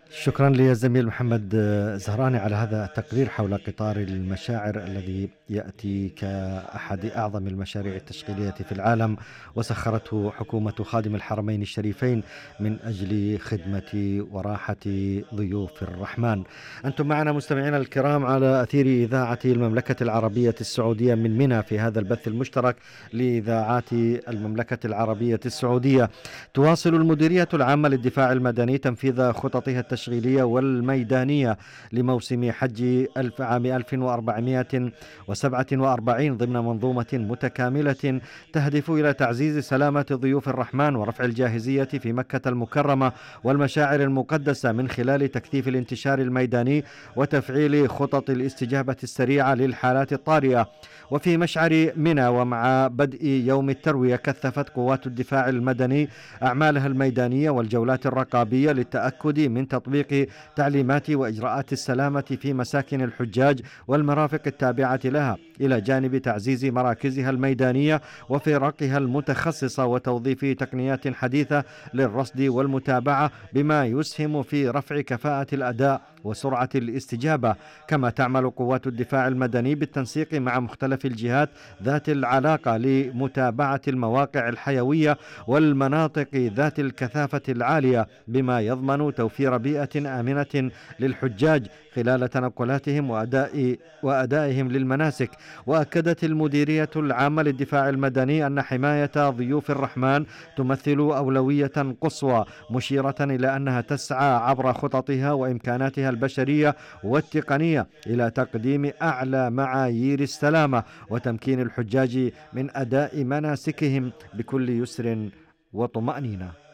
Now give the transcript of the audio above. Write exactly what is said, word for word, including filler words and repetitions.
شكرا للزميل محمد زهراني على هذا التقرير حول قطار المشاعر الذي يأتي كأحد أعظم المشاريع التشغيلية في العالم، وسخرته حكومة خادم الحرمين الشريفين من أجل خدمة وراحة ضيوف الرحمن. أنتم معنا مستمعينا الكرام على أثير إذاعة المملكة العربية السعودية من منى في هذا البث المشترك لإذاعات المملكة العربية السعودية. تواصل المديرية العامة للدفاع المدني تنفيذ خططها التشغيلية والميدانية لموسم حج ألف عام ألف وأربعمائة وسبعة وأربعين ضمن منظومة متكاملة تهدف إلى تعزيز سلامة ضيوف الرحمن ورفع الجاهزية في مكة المكرمة والمشاعر المقدسة من خلال تكثيف الانتشار الميداني وتفعيل خطط الاستجابة السريعة للحالات الطارئة. وفي مشعر منى ومع بدء يوم التروية كثفت قوات الدفاع المدني أعمالها الميدانية والجولات الرقابية للتأكد من تطبيق تعليمات وإجراءات السلامة في مساكن الحجاج والمرافق التابعة لها، إلى جانب تعزيز مراكزها الميدانية وفرقها المتخصصة وتوظيف تقنيات حديثة للرصد والمتابعة بما يسهم في رفع كفاءة الأداء وسرعة الاستجابة. كما تعمل قوات الدفاع المدني بالتنسيق مع مختلف الجهات ذات العلاقة لمتابعة المواقع الحيوية والمناطق ذات الكثافة العالية بما يضمن توفير بيئة آمنة للحجاج خلال تنقلاتهم وأداء وأدائهم للمناسك. وأكدت المديرية العامة للدفاع المدني أن حماية ضيوف الرحمن تمثل أولوية قصوى، مشيرة إلى أنها تسعى عبر خططها وإمكاناتها البشرية والتقنية إلى تقديم أعلى معايير السلامة وتمكين الحجاج من أداء مناسكهم بكل يسر وطمأنينة.